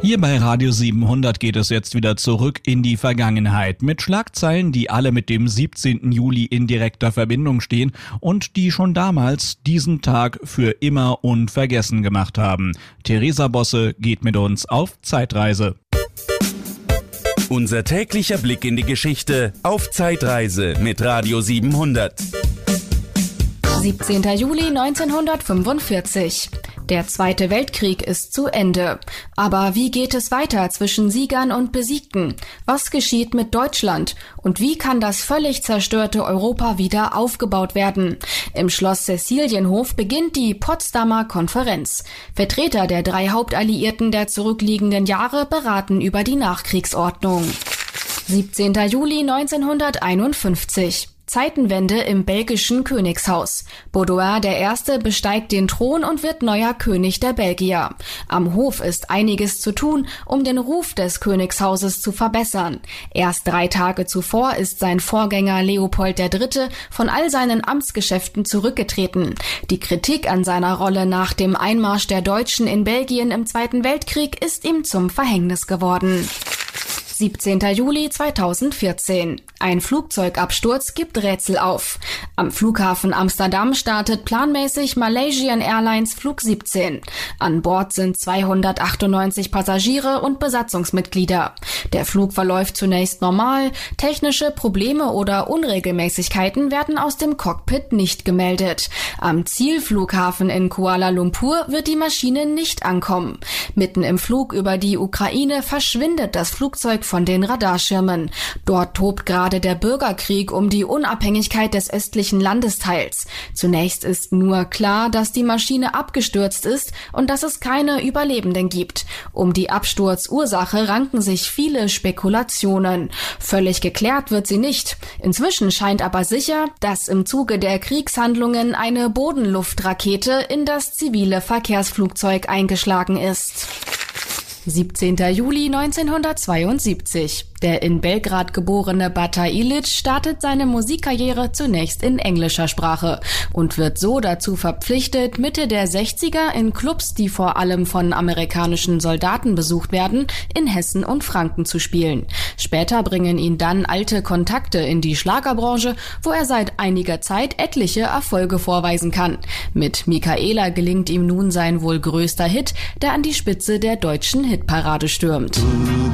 Hier bei Radio 700 geht es jetzt wieder zurück in die Vergangenheit mit Schlagzeilen, die alle mit dem 17. Juli in direkter Verbindung stehen und die schon damals diesen Tag für immer unvergessen gemacht haben. Theresa Bosse geht mit uns auf Zeitreise. Unser täglicher Blick in die Geschichte auf Zeitreise mit Radio 700. 17. Juli 1945. Der Zweite Weltkrieg ist zu Ende. Aber wie geht es weiter zwischen Siegern und Besiegten? Was geschieht mit Deutschland? Und wie kann das völlig zerstörte Europa wieder aufgebaut werden? Im Schloss Cäcilienhof beginnt die Potsdamer Konferenz. Vertreter der 3 Hauptalliierten der zurückliegenden Jahre beraten über die Nachkriegsordnung. 17. Juli 1951. Zeitenwende im belgischen Königshaus. Baudouin I. besteigt den Thron und wird neuer König der Belgier. Am Hof ist einiges zu tun, um den Ruf des Königshauses zu verbessern. Erst 3 Tage zuvor ist sein Vorgänger Leopold III. Von all seinen Amtsgeschäften zurückgetreten. Die Kritik an seiner Rolle nach dem Einmarsch der Deutschen in Belgien im Zweiten Weltkrieg ist ihm zum Verhängnis geworden. 17. Juli 2014. Ein Flugzeugabsturz gibt Rätsel auf. Am Flughafen Amsterdam startet planmäßig Malaysian Airlines Flug 17. An Bord sind 298 Passagiere und Besatzungsmitglieder. Der Flug verläuft zunächst normal. Technische Probleme oder Unregelmäßigkeiten werden aus dem Cockpit nicht gemeldet. Am Zielflughafen in Kuala Lumpur wird die Maschine nicht ankommen. Mitten im Flug über die Ukraine verschwindet das Flugzeug von den Radarschirmen. Dort tobt gerade der Bürgerkrieg um die Unabhängigkeit des östlichen Landesteils. Zunächst ist nur klar, dass die Maschine abgestürzt ist und dass es keine Überlebenden gibt. Um die Absturzursache ranken sich viele Spekulationen. Völlig geklärt wird sie nicht. Inzwischen scheint aber sicher, dass im Zuge der Kriegshandlungen eine Bodenluftrakete in das zivile Verkehrsflugzeug eingeschlagen ist. 17. Juli 1972. Der in Belgrad geborene Bata Ilić startet seine Musikkarriere zunächst in englischer Sprache und wird so dazu verpflichtet, Mitte der 60er in Clubs, die vor allem von amerikanischen Soldaten besucht werden, in Hessen und Franken zu spielen. Später bringen ihn dann alte Kontakte in die Schlagerbranche, wo er seit einiger Zeit etliche Erfolge vorweisen kann. Mit Michaela gelingt ihm nun sein wohl größter Hit, der an die Spitze der deutschen Hitparade stürmt.